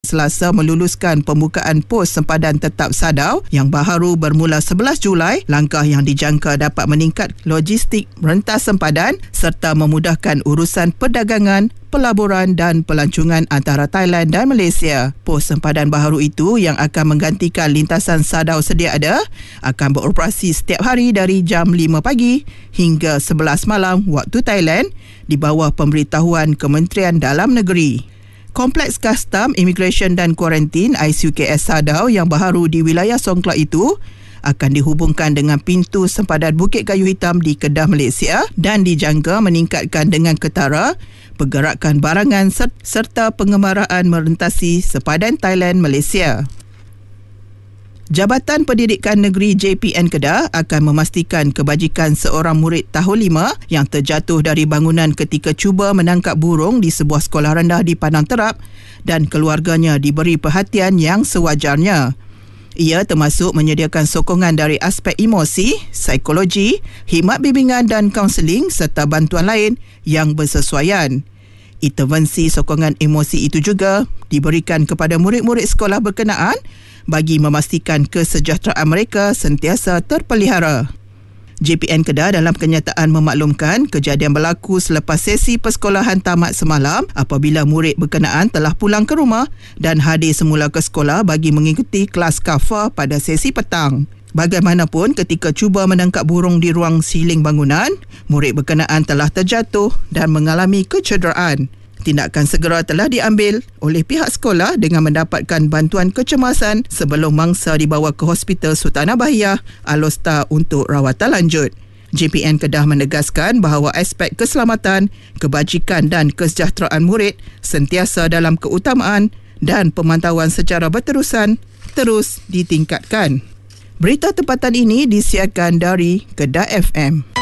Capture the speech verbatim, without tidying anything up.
Selasa meluluskan pembukaan pos sempadan tetap Sadau yang baharu bermula sebelas Julai, langkah yang dijangka dapat meningkat logistik rentas sempadan serta memudahkan urusan perdagangan, pelaburan dan pelancongan antara Thailand dan Malaysia. Pos sempadan baharu itu yang akan menggantikan lintasan Sadau sedia ada akan beroperasi setiap hari dari jam lima pagi hingga sebelas malam waktu Thailand di bawah pemberitahuan Kementerian Dalam Negeri. Kompleks Kastam, Immigration dan Kuarantin I C U K S Sadau yang baharu di wilayah Songkla itu akan dihubungkan dengan pintu sempadan Bukit Kayu Hitam di Kedah, Malaysia dan dijangka meningkatkan dengan ketara pergerakan barangan serta pengemaraan merentasi sepadan Thailand, Malaysia. Jabatan Pendidikan Negeri J P N Kedah akan memastikan kebajikan seorang murid tahun lima yang terjatuh dari bangunan ketika cuba menangkap burung di sebuah sekolah rendah di Padang Terap dan keluarganya diberi perhatian yang sewajarnya. Ia termasuk menyediakan sokongan dari aspek emosi, psikologi, khidmat bimbingan dan kaunseling serta bantuan lain yang bersesuaian. Intervensi sokongan emosi itu juga diberikan kepada murid-murid sekolah berkenaan bagi memastikan kesejahteraan mereka sentiasa terpelihara. J P N Kedah dalam kenyataan memaklumkan kejadian berlaku selepas sesi persekolahan tamat semalam apabila murid berkenaan telah pulang ke rumah dan hadir semula ke sekolah bagi mengikuti kelas kafah pada sesi petang. Bagaimanapun, ketika cuba menangkap burung di ruang siling bangunan, murid berkenaan telah terjatuh dan mengalami kecederaan. Tindakan segera telah diambil oleh pihak sekolah dengan mendapatkan bantuan kecemasan sebelum mangsa dibawa ke Hospital Sultanah Bahiyah, Alor-Star untuk rawatan lanjut. J P N Kedah menegaskan bahawa aspek keselamatan, kebajikan dan kesejahteraan murid sentiasa dalam keutamaan dan pemantauan secara berterusan terus ditingkatkan. Berita tempatan ini disiarkan dari Kedah F M.